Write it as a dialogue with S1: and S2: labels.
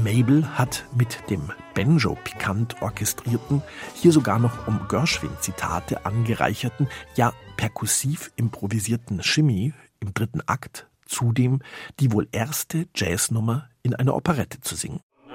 S1: Mabel hat mit dem Banjo pikant orchestrierten, hier sogar noch um Gershwin-Zitate angereicherten, ja perkussiv improvisierten Shimmy im 3. Akt zudem die wohl erste Jazznummer in einer Operette zu singen.